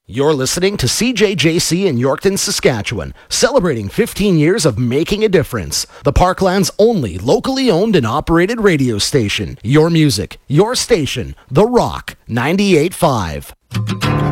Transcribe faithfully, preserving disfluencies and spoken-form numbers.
You're listening to C J J C in Yorkton, Saskatchewan, celebrating fifteen years of making a difference. The Parkland's only locally owned and operated radio station. Your music, your station, The Rock, ninety-eight point five.